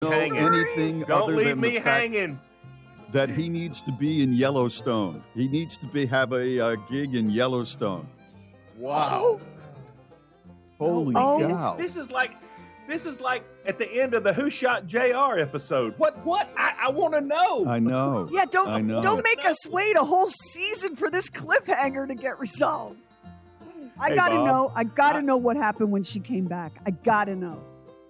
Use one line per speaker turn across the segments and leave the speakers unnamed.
anything
Don't
other
leave
than
me
the fact
hanging.
that he needs to be in Yellowstone. He needs to have a gig in Yellowstone. Wow. Holy cow.
This is like at the end of the Who Shot JR episode. What? I want to know.
I know.
Yeah, don't make us wait a whole season for this cliffhanger to get resolved. I gotta know what happened when she came back. I gotta know.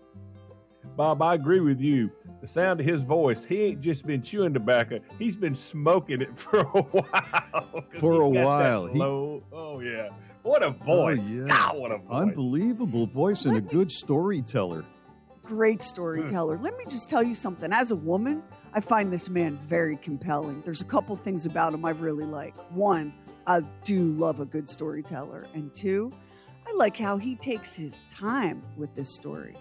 Bob, I agree with you. The sound of his voice, he ain't just been chewing tobacco. He's been smoking it for a while.
For a while.
Oh, yeah. What a voice.
Oh, yeah.
God, what a voice.
Unbelievable voice and a good storyteller.
Great storyteller. Let me just tell you something. As a woman, I find this man very compelling. There's a couple things about him I really like. One, I do love a good storyteller. And two, I like how he takes his time with this story.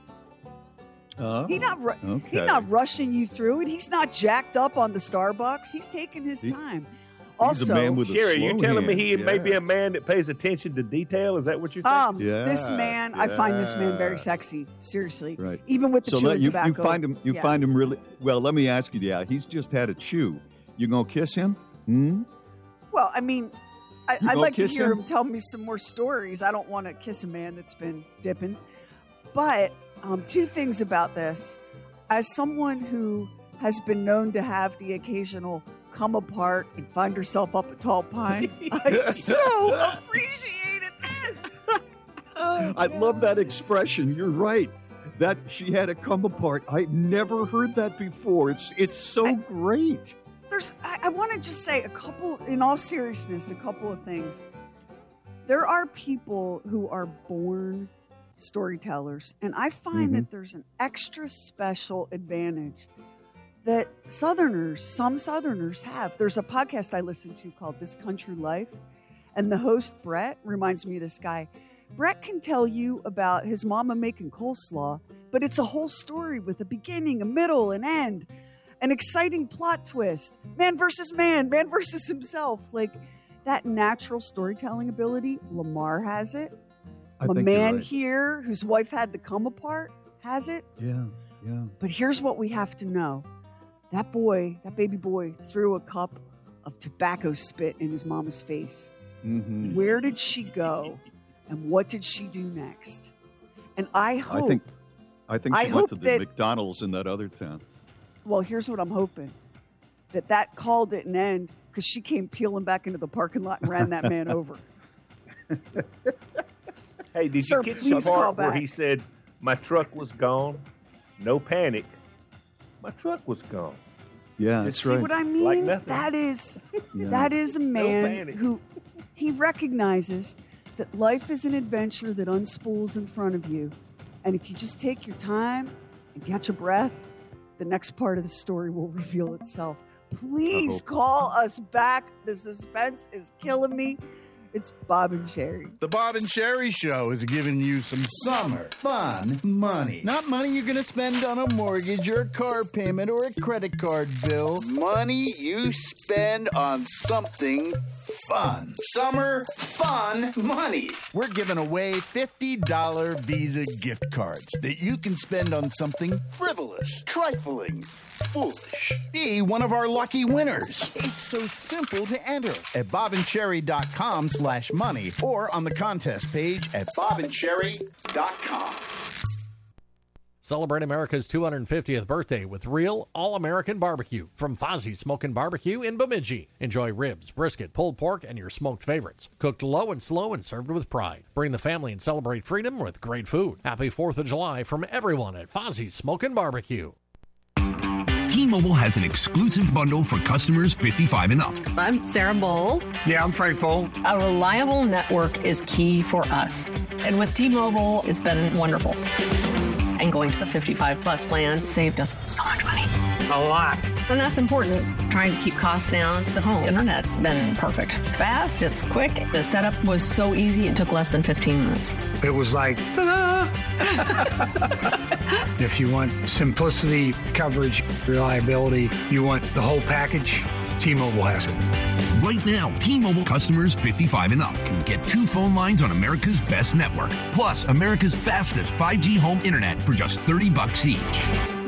He's not rushing you through it. He's not jacked up on the Starbucks. He's taking his time. Also,
a man with
Sherry, you're telling me he
hand.
may be a man that pays attention to detail? Is that what you're thinking?
This man, I find this man very sexy. Seriously.
Right.
Even with the chewing tobacco.
You find him really, well, let me ask you, he's just had a chew. You gonna kiss him?
Well, I mean, I'd like to hear
him?
him tell me some more stories. I don't want to kiss a man that's been dipping. But two things about this. As someone who has been known to have the occasional come apart and find herself up a tall pine, I so appreciated this.
I love that expression. You're right. That she had a come apart. I never heard that before. It's so great.
I want to just say in all seriousness, a couple of things. There are people who are born storytellers, and I find that there's an extra special advantage that some Southerners have. There's a podcast I listen to called This Country Life, and the host, Brett, reminds me of this guy. Brett can tell you about his mama making coleslaw, but it's a whole story with a beginning, a middle, an end, an exciting plot twist, man versus himself. Like that natural storytelling ability, Lamar has it. A man here whose wife had to come apart has it.
Yeah.
But here's what we have to know. That baby boy, threw a cup of tobacco spit in his mama's face.
Mm-hmm.
Where did she go? And what did she do next? And I think
she went to the McDonald's in that other town.
Well, here's what I'm hoping. That call didn't end because she came peeling back into the parking lot and ran that man over.
Hey, did
Sir,
you get the
please call
part where
back.
he said, my truck was gone? No panic. My truck was gone.
Yeah, that's right.
See what I mean?
Like nothing.
That is a man who he recognizes that life is an adventure that unspools in front of you. And if you just take your time and catch a breath, the next part of the story will reveal itself. Please call us back. The suspense is killing me. It's Bob and Sherry.
The Bob and Sherry Show is giving you some summer fun money. Not money you're going to spend on a mortgage or a car payment or a credit card bill. Money you spend on something fun. Summer fun money. We're giving away $50 Visa gift cards that you can spend on something frivolous, trifling, foolish. Be one of our lucky winners. It's so simple to enter at bobandcherry.com/money or on the contest page at bobandcherry.com.
Celebrate America's 250th birthday with real all-American barbecue from Fozzie's Smokin' Barbecue in Bemidji. Enjoy ribs, brisket, pulled pork, and your smoked favorites. Cooked low and slow and served with pride. Bring the family and celebrate freedom with great food. Happy 4th of July from everyone at Fozzie's Smokin' Barbecue.
T-Mobile has an exclusive bundle for customers 55 and up.
I'm Sarah Bowl.
Yeah, I'm Frank Bowl.
A reliable network is key for us. And with T-Mobile, it's been wonderful. And going to the 55-plus plan saved us so much money.
A lot.
And that's important. Trying to keep costs down. The home internet's been perfect. It's fast. It's quick. The setup was so easy. It took less than 15 minutes.
It was like, ta-da! If you want simplicity, coverage, reliability, you want the whole package, T-Mobile has it.
Right now, T-Mobile customers 55 and up can get 2 phone lines on America's best network, plus America's fastest 5G home internet for just $30 each.